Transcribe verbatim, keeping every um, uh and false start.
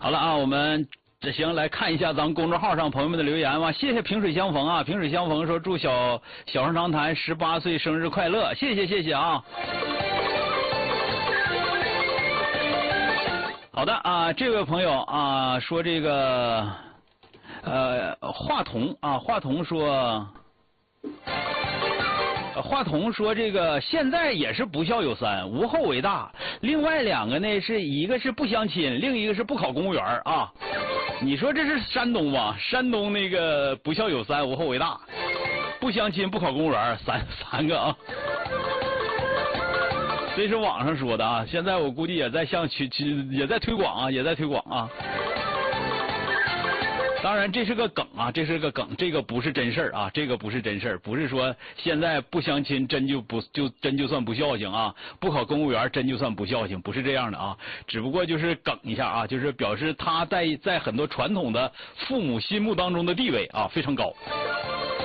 好了啊，我们这行来看一下咱们公众号上朋友们的留言吧。谢谢萍水相逢啊，萍水相逢说祝小小声长谈十八岁生日快乐，谢谢谢谢啊。好的啊，这位朋友啊说这个呃话筒啊，话筒说。话筒说这个现在也是不孝有三，无后为大。另外两个呢是一个是不相亲，另一个是不考公务员啊。你说这是山东吧？山东那个不孝有三，无后为大，不相亲不考公务员，三三个啊。这是网上说的啊，现在我估计也在向去去也在推广啊，也在推广啊。当然这是个梗啊，这是个梗，这个不是真事儿啊，这个不是真事儿，不是说现在不相亲真就不就真就算不孝敬啊，不考公务员真就算不孝敬，不是这样的啊，只不过就是梗一下啊，就是表示他在在很多传统的父母心目当中的地位啊非常高。